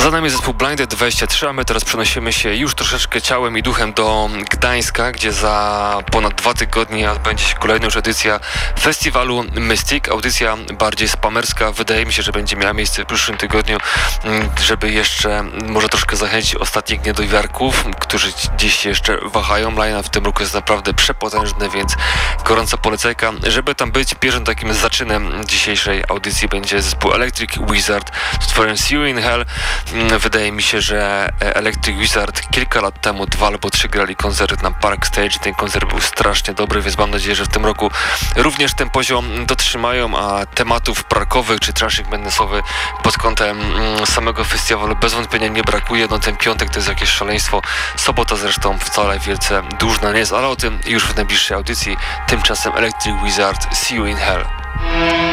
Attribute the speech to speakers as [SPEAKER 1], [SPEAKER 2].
[SPEAKER 1] Za nami zespół Blinded 23, a my teraz przenosimy się już troszeczkę ciałem i duchem do Gdańska, gdzie za ponad 2 tygodnie odbędzie się kolejna już edycja festiwalu Mystic. Audycja bardziej spamerska. Wydaje mi się, że będzie miała miejsce w przyszłym tygodniu, żeby jeszcze może troszkę zachęcić ostatnich niedowiarków, którzy gdzieś się jeszcze wahają. Line w tym roku jest naprawdę przepotężny, więc gorąca polecajka, żeby tam być. Pierwszym takim zaczynem dzisiejszej audycji będzie zespół Electric Wizard z utworem See You in Hell. Wydaje mi się, że Electric Wizard kilka lat temu 2 albo 3 grali koncert na Park Stage. Ten koncert był strasznie dobry, więc mam nadzieję, że w tym roku również ten poziom dotrzymają, a tematów parkowych czy trashing madnessowy pod kątem samego festiwalu bez wątpienia nie brakuje. No ten piątek to jest jakieś szaleństwo. Sobota zresztą wcale wielce dłużna nie jest, ale o tym już w najbliższej audycji. Tymczasem Electric Wizard See You in Hell.